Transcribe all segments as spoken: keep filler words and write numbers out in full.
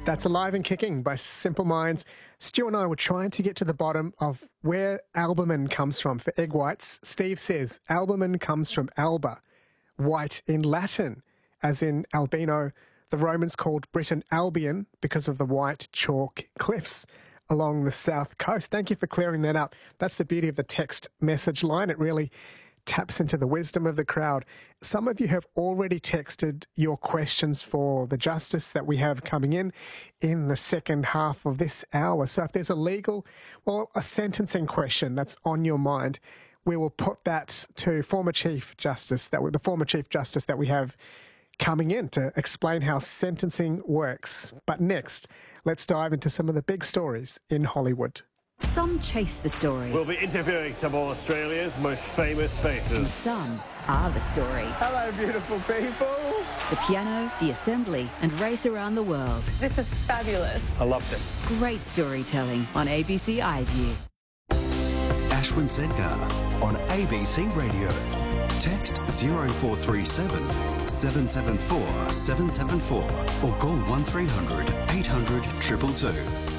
That's Alive and Kicking by Simple Minds. Stu and I were trying to get to the bottom of where albumin comes from for egg whites. Steve says albumin comes from alba, white in Latin, as in albino. The Romans called Britain Albion because of the white chalk cliffs along the south coast. Thank you for clearing that up. That's the beauty of the text message line. It really taps into the wisdom of the crowd. Some of you have already texted your questions for the justice that we have coming in in the second half of this hour. So if there's a legal or a sentencing question that's on your mind, we will put that to former Chief Justice, that the former Chief Justice that we have coming in to explain how sentencing works. But next, let's dive into some of the big stories in Hollywood. Some chase the story. We'll be interviewing some of Australia's most famous faces. And some are the story. Hello, beautiful people. The piano, the assembly, and race around the world. This is fabulous. I loved it. Great storytelling on A B C iView. Ashwin Sedgar on A B C Radio. Text zero four three seven, seven seven four, seven seven four or call one three hundred, eight hundred, two two two.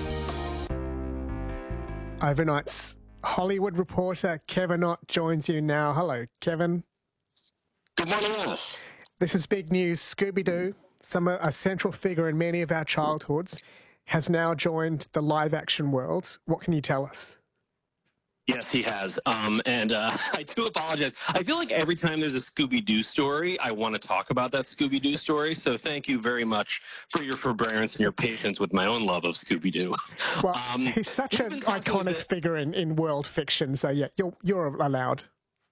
Overnight's Hollywood reporter Kevin Ott joins you now. Hello, Kevin. Good morning, Alice. This is big news. Scooby-Doo, some, a central figure in many of our childhoods, has now joined the live-action world. What can you tell us? Yes, he has. Um, and uh, I do apologize. I feel like every time there's a Scooby-Doo story, I want to talk about that Scooby-Doo story. So thank you very much for your forbearance and your patience with my own love of Scooby-Doo. Well, um, he's such an iconic figure in, in world fiction. So, yeah, you're, you're allowed.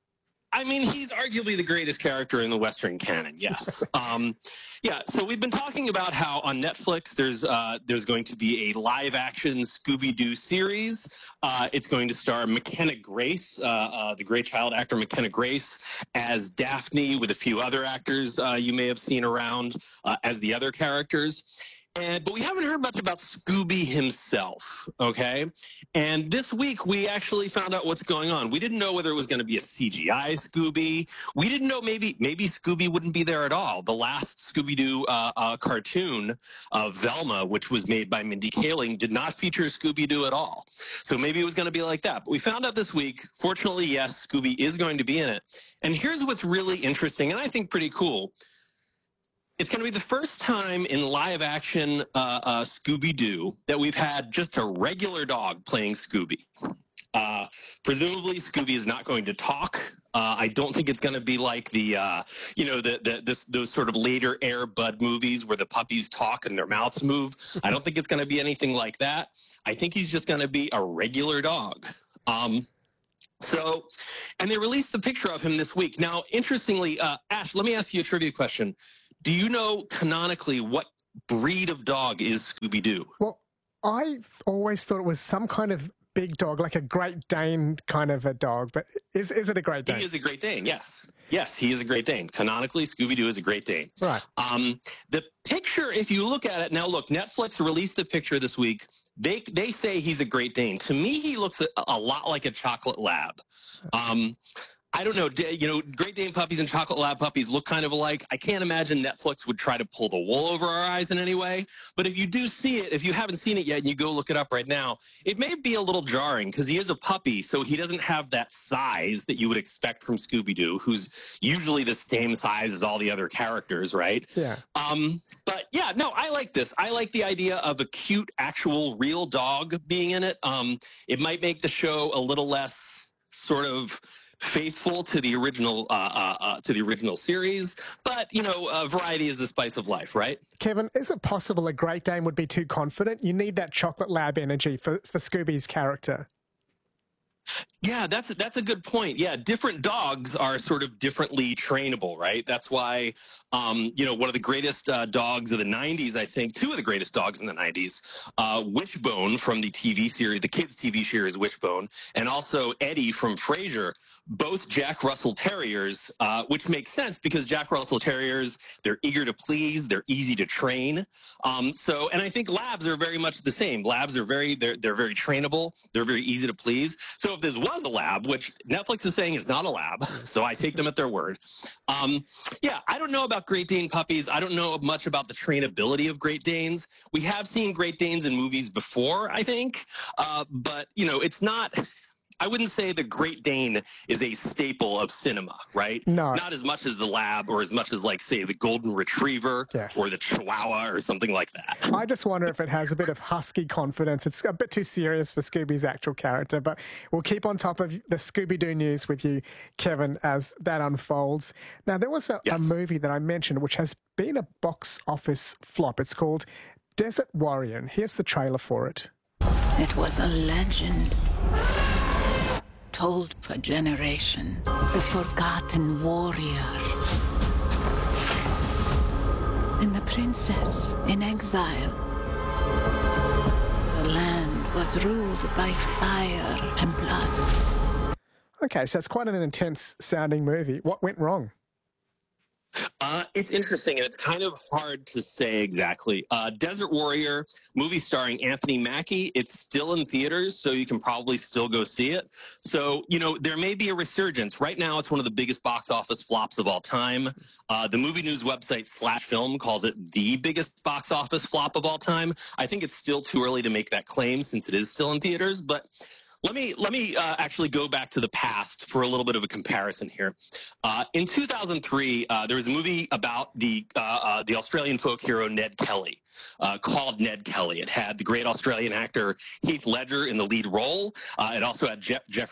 I mean, he's arguably the greatest character in the Western canon, yes. um, yeah, so we've been talking about how on Netflix there's uh, there's going to be a live-action Scooby-Doo series. Uh, it's going to star McKenna Grace, uh, uh, the great child actor McKenna Grace, as Daphne, with a few other actors uh, you may have seen around uh, as the other characters. And, but we haven't heard much about Scooby himself, okay? And this week, we actually found out what's going on. We didn't know whether it was going to be a C G I Scooby. We didn't know maybe maybe Scooby wouldn't be there at all. The last Scooby-Doo uh, uh, cartoon, uh, Velma, which was made by Mindy Kaling, did not feature Scooby-Doo at all. So maybe it was going to be like that. But we found out this week, fortunately, yes, Scooby is going to be in it. And here's what's really interesting, and I think pretty cool. It's going to be the first time in live-action uh, uh, Scooby-Doo that we've had just a regular dog playing Scooby. Uh, presumably, Scooby is not going to talk. Uh, I don't think it's going to be like the, uh, you know, the, the this, those sort of later Air Bud movies where the puppies talk and their mouths move. I don't think it's going to be anything like that. I think he's just going to be a regular dog. Um, so, and they released the picture of him this week. Now, interestingly, uh, Ash, let me ask you a trivia question. Do you know canonically what breed of dog is Scooby-Doo? Well, I always thought it was some kind of big dog, like a Great Dane kind of a dog. But is is it a Great Dane? He is a Great Dane, yes. Yes, he is a Great Dane. Canonically, Scooby-Doo is a Great Dane. Right. Um, the picture, if you look at it, now look, Netflix released the picture this week. They they say he's a Great Dane. To me, he looks a, a lot like a chocolate lab. Um I don't know, you know, Great Dane puppies and Chocolate Lab puppies look kind of alike. I can't imagine Netflix would try to pull the wool over our eyes in any way. But if you do see it, if you haven't seen it yet and you go look it up right now, it may be a little jarring because he is a puppy, so he doesn't have that size that you would expect from Scooby-Doo, who's usually the same size as all the other characters, right? Yeah. Um, but yeah, no, I like this. I like the idea of a cute, actual, real dog being in it. Um, it might make the show a little less sort of faithful to the original uh, uh, uh, to the original series, but you know, uh, variety is the spice of life, right? Kevin, is it possible a Great Dane would be too confident? You need that Chocolate Lab energy for, for Scooby's character. Yeah, that's that's a good point. Yeah, different dogs are sort of differently trainable, right? That's why, um, you know, one of the greatest uh, dogs of the nineties, I think, two of the greatest dogs in the nineties, uh, Wishbone from the T V series, the kids' T V series Wishbone, and also Eddie from Frasier, both Jack Russell Terriers, uh, which makes sense because Jack Russell Terriers, they're eager to please, they're easy to train. Um, so, and I think labs are very much the same. Labs are very, they're, they're very trainable, they're very easy to please. So So if this was a lab, which Netflix is saying is not a lab, so I take them at their word. Um, yeah, I don't know about Great Dane puppies. I don't know much about the trainability of Great Danes. We have seen Great Danes in movies before, I think, uh, but, you know, it's not... I wouldn't say the Great Dane is a staple of cinema, right? No. Not as much as the lab or as much as, like, say, the Golden Retriever Yes. or the Chihuahua or something like that. I just wonder if it has a bit of husky confidence. It's a bit too serious for Scooby's actual character, but we'll keep on top of the Scooby-Doo news with you, Kevin, as that unfolds. Now, there was a, Yes. a movie that I mentioned which has been a box office flop. It's called Desert Warrior, and here's the trailer for it. It was a legend, told for generations. The forgotten warrior. And the princess in exile. The land was ruled by fire and blood. Okay, so it's quite an intense sounding movie. What went wrong? Uh, it's interesting, and it's kind of hard to say exactly. Uh, Desert Warrior, movie starring Anthony Mackie, it's still in theaters, so you can probably still go see it. So, you know, there may be a resurgence. Right now, it's one of the biggest box office flops of all time. Uh, the movie news website Slash Film calls it the biggest box office flop of all time. I think it's still too early to make that claim since it is still in theaters, but... Let me let me uh, actually go back to the past for a little bit of a comparison here. Uh, in two thousand three, uh, there was a movie about the uh, uh, the Australian folk hero Ned Kelly uh, called Ned Kelly. It had the great Australian actor Heath Ledger in the lead role. Uh, it also had Je- Jeff